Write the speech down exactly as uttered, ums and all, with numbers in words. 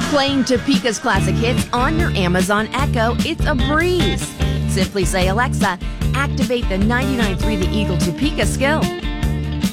Playing Topeka's classic hits on your Amazon Echo, it's a breeze. Simply say, Alexa, activate the ninety-nine point three The Eagle Topeka skill.